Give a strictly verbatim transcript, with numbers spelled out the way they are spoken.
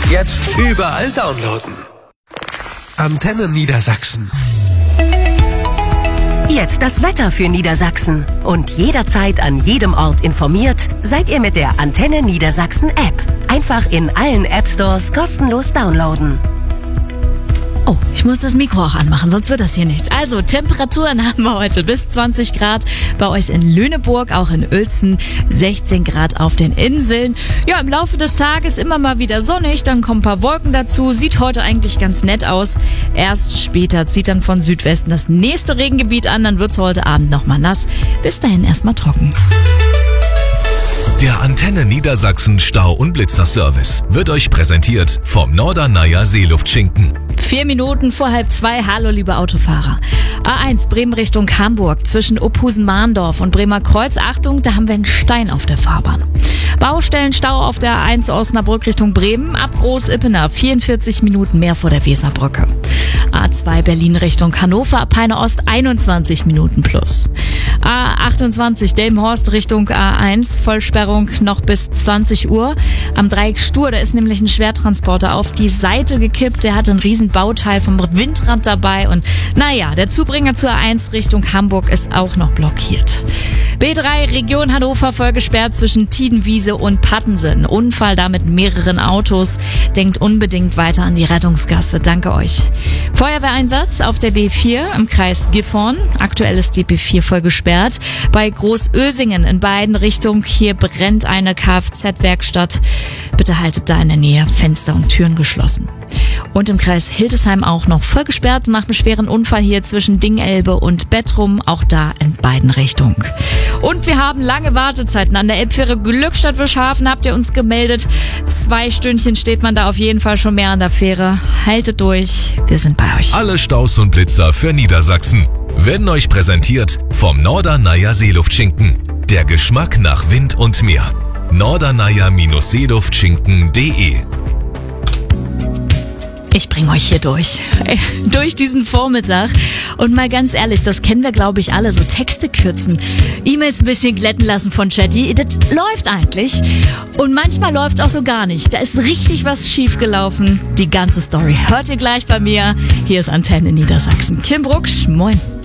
Jetzt überall downloaden. Antenne Niedersachsen. Jetzt das Wetter für Niedersachsen. Und jederzeit an jedem Ort informiert, seid ihr mit der Antenne Niedersachsen App. Einfach in allen App-Stores kostenlos downloaden. Oh, ich muss das Mikro auch anmachen, sonst wird das hier nichts. Also, Temperaturen haben wir heute bis zwanzig Grad. Bei euch in Lüneburg, auch in Uelzen, sechzehn Grad auf den Inseln. Ja, im Laufe des Tages immer mal wieder sonnig, dann kommen ein paar Wolken dazu. Sieht heute eigentlich ganz nett aus. Erst später zieht dann von Südwesten das nächste Regengebiet an, dann wird's heute Abend nochmal nass. Bis dahin erstmal trocken. Der Antenne Niedersachsen Stau- und Blitzer-Service wird euch präsentiert vom Norderneier Seeluftschinken. Vier Minuten vor halb zwei. Hallo, liebe Autofahrer. A eins Bremen Richtung Hamburg zwischen Opphusen-Mahndorf und Bremer Kreuz. Achtung, da haben wir einen Stein auf der Fahrbahn. Baustellenstau auf der A eins Osnabrück Richtung Bremen. Ab Groß-Ippener vierundvierzig Minuten mehr vor der Weserbrücke. A zwei Berlin Richtung Hannover, ab Peine Ost einundzwanzig Minuten plus. A achtundzwanzig Delmenhorst Richtung A eins, Vollsperrung noch bis zwanzig Uhr. Am Dreieck Stur, da ist nämlich ein Schwertransporter auf die Seite gekippt. Der hat ein riesen Bauteil vom Windrad dabei und naja, der Zubringer zur A eins Richtung Hamburg ist auch noch blockiert. B drei Region Hannover voll gesperrt zwischen Tiedenwiese und Pattensen. Unfall da mit mehreren Autos. Denkt unbedingt weiter an die Rettungsgasse. Danke euch. Feuerwehreinsatz auf der B vier im Kreis Gifhorn. Aktuell ist die B vier voll gesperrt. Bei Großösingen in beiden Richtungen. Hier brennt eine Kfz-Werkstatt. Bitte haltet da in der Nähe Fenster und Türen geschlossen. Und im Kreis Hildesheim auch noch voll gesperrt nach einem schweren Unfall hier zwischen Dingelbe und Bettrum, auch da in beiden Richtungen. Und wir haben lange Wartezeiten an der Elbfähre Glückstadt-Wischhafen, habt ihr uns gemeldet. Zwei Stündchen steht man da auf jeden Fall schon mehr an der Fähre. Haltet durch, wir sind bei euch. Alle Staus und Blitzer für Niedersachsen werden euch präsentiert vom Norderneier Seeluftschinken. Der Geschmack nach Wind und Meer. Norderneier Seeluftschinken punkt de. Ich bringe euch hier durch. Durch diesen Vormittag. Und mal ganz ehrlich, das kennen wir, glaube ich, alle. So Texte kürzen, E-Mails ein bisschen glätten lassen von Chatty. Das läuft eigentlich. Und manchmal läuft es auch so gar nicht. Da ist richtig was schiefgelaufen. Die ganze Story hört ihr gleich bei mir. Hier ist Antenne Niedersachsen. Kim Brucksch, moin.